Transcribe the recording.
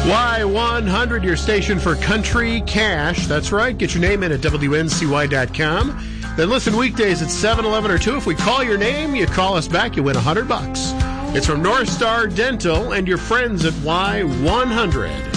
Y100, your station for country cash. That's right. Get your name in at WNCY.com. Then listen weekdays at 7, 11, or 2. If we call your name, you call us back, you win $100. It's from North Star Dental and your friends at Y100.